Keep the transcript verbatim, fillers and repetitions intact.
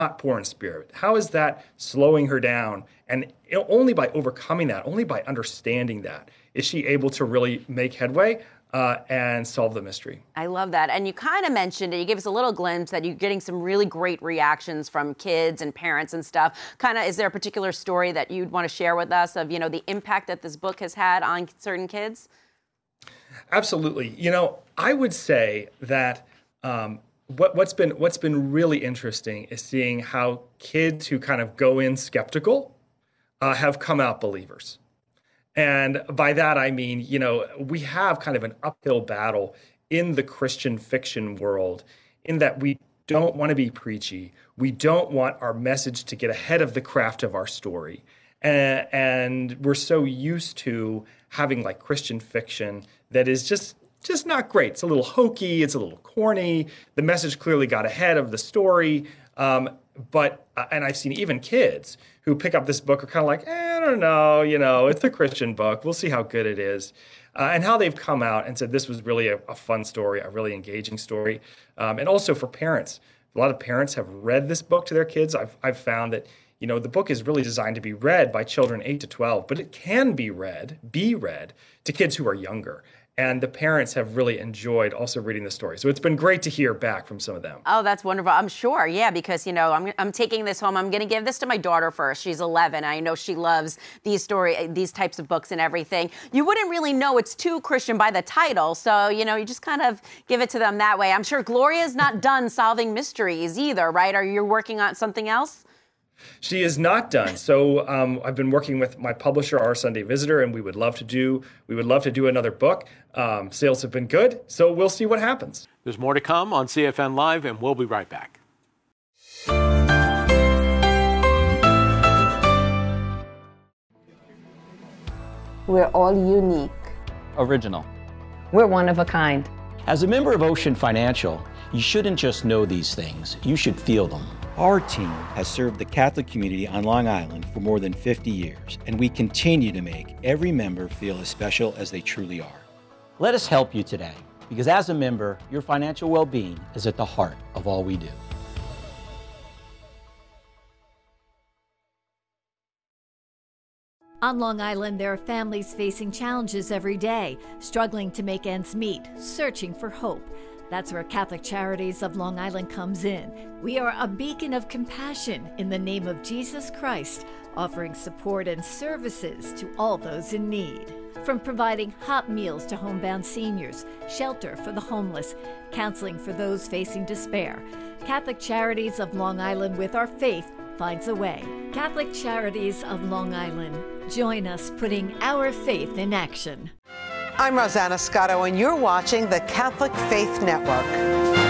not poor in spirit? How is that slowing her down? And only by overcoming that, only by understanding that, is she able to really make headway uh, and solve the mystery. I love that. And you kind of mentioned it. You gave us a little glimpse that you're getting some really great reactions from kids and parents and stuff. Kind of, is there a particular story that you'd want to share with us of, you know, the impact that this book has had on certain kids? Absolutely. You know, I would say that um, what, what's been what's been really interesting is seeing how kids who kind of go in skeptical uh, have come out believers. And by that, I mean, you know, we have kind of an uphill battle in the Christian fiction world in that we don't want to be preachy. We don't want our message to get ahead of the craft of our story. And, and we're so used to having like Christian fiction that is just just not great. It's a little hokey. It's a little corny. The message clearly got ahead of the story. Um, but, uh, and I've seen even kids who pick up this book are kind of like, eh, I don't know, you know, it's a Christian book. We'll see how good it is. Uh, and how they've come out and said this was really a, a fun story, a really engaging story. Um, and also for parents, a lot of parents have read this book to their kids. I've, I've found that, you know, the book is really designed to be read by children eight to twelve, but it can be read, be read to kids who are younger. And the parents have really enjoyed also reading the story. So it's been great to hear back from some of them. Oh, that's wonderful. I'm sure, yeah, because, you know, I'm, I'm taking this home. I'm going to give this to my daughter first. She's eleven. I know she loves these story, these types of books and everything. You wouldn't really know it's too Christian by the title. So, you know, you just kind of give it to them that way. I'm sure Gloria's not done solving mysteries either, right? Are you working on something else? She is not done. So um, I've been working with my publisher, Our Sunday Visitor, and we would love to do we would love to do another book. Um, sales have been good, so we'll see what happens. There's more to come on C F N Live, and we'll be right back. We're all unique. Original. We're one of a kind. As a member of Ocean Financial, you shouldn't just know these things, you should feel them. Our team has served the Catholic community on Long Island for more than fifty years, and we continue to make every member feel as special as they truly are. Let us help you today, because as a member, your financial well-being is at the heart of all we do. On Long Island, there are families facing challenges every day, struggling to make ends meet, searching for hope. That's where Catholic Charities of Long Island comes in. We are a beacon of compassion in the name of Jesus Christ, offering support and services to all those in need. From providing hot meals to homebound seniors, shelter for the homeless, counseling for those facing despair, Catholic Charities of Long Island, with our faith, finds a way. Catholic Charities of Long Island. Join us putting our faith in action. I'm Rosanna Scotto, and you're watching the Catholic Faith Network.